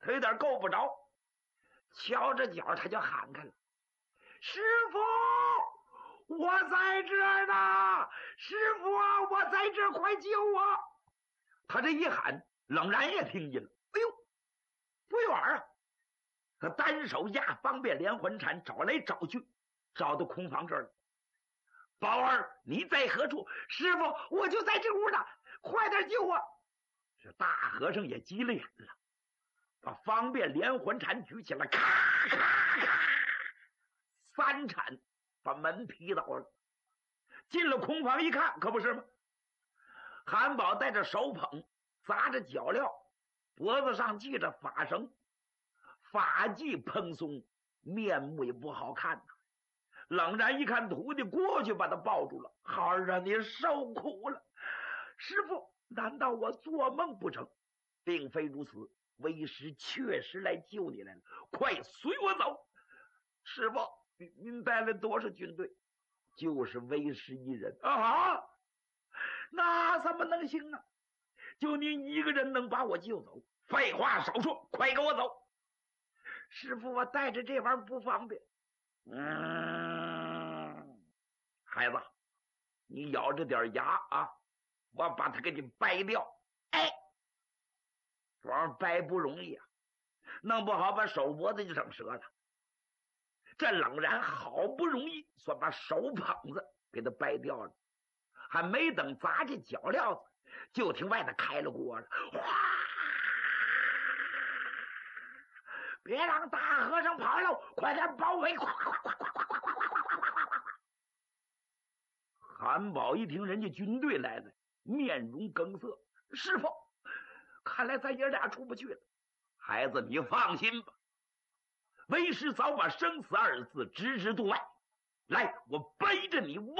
他有点够不着，瞧着脚他就喊开了：“师傅，我在这儿呢！师傅啊，我在这儿，快救我！”他这一喊，冷然也听见了。哎呦，不远啊！他单手压方便连环铲，找来找去，找到空房这儿了。宝儿，你在何处？师傅，我就在这屋呢，快点救我！这大和尚也急了眼了，把方便连环铲举起来，咔咔咔，3铲把门劈倒了。进了空房一看，可不是吗？韩宝带着手捧，砸着脚镣，脖子上系着法绳，发髻蓬松，面目也不好看。冷然一看徒弟，过去把他抱住了：“孩儿啊，你受苦了！师傅，难道我做梦不成？并非如此，为师确实来救你来了，快随我走！”“师傅，您带了多少军队？”“就是为师一人。”“啊，那怎么能行啊？就您一个人能把我救走？”“废话少说，快跟我走！”“师傅，我带着这玩意儿不方便。”“孩子，你咬着点牙啊，我把它给你掰掉。”“哎，这玩意儿掰不容易啊，弄不好把手脖子就整折了。”这冷然好不容易算把手捧子给他掰掉了，还没等砸这脚镣子，就听外头开了锅了，哗！别让大和尚跑了，快点包围！哗哗哗哗哗哗哗哗哗哗哗！韩宝一听人家军队来了，面容梗塞：“师傅，看来咱爷俩出不去了。”“孩子，你放心吧，为师早把生死2字置之度外。来，我背着你